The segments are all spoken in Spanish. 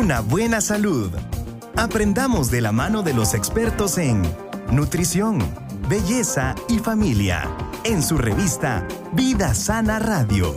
una buena salud. Aprendamos de la mano de los expertos en nutrición, belleza y familia, en su revista Vida Sana Radio.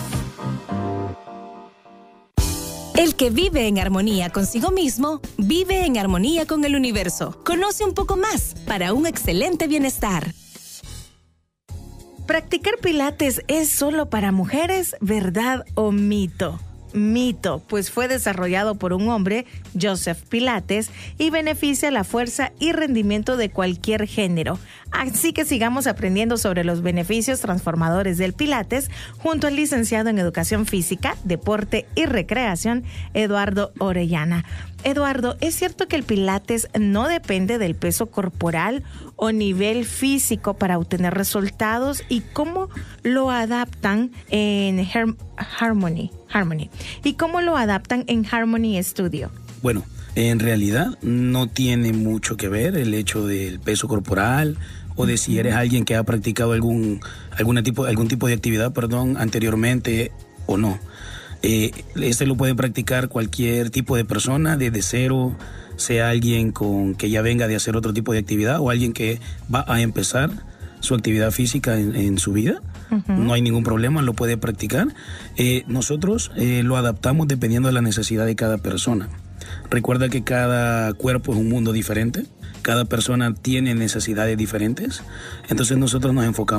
El que vive en armonía consigo mismo, vive en armonía con el universo. Conoce un poco más para un excelente bienestar. ¿Practicar pilates es solo para mujeres, verdad o mito? Mito, pues fue desarrollado por un hombre, Joseph Pilates, y beneficia la fuerza y rendimiento de cualquier género. Así que sigamos aprendiendo sobre los beneficios transformadores del Pilates junto al licenciado en Educación Física, Deporte y Recreación, Eduardo Orellana. Eduardo, ¿es cierto que el Pilates no depende del peso corporal o nivel físico para obtener resultados? ¿Y cómo lo adaptan en Harmony? ¿Y cómo lo adaptan en Harmony Studio? Bueno, en realidad no tiene mucho que ver el hecho del peso corporal o de si eres alguien que ha practicado algún tipo de actividad, anteriormente o no. Este lo puede practicar cualquier tipo de persona desde cero, sea alguien que ya venga de hacer otro tipo de actividad o alguien que va a empezar su actividad física en su vida. No hay ningún problema, lo puede practicar. Nosotros lo adaptamos dependiendo de la necesidad de cada persona. Recuerda que cada cuerpo es un mundo diferente, cada persona tiene necesidades diferentes, entonces nosotros nos enfocamos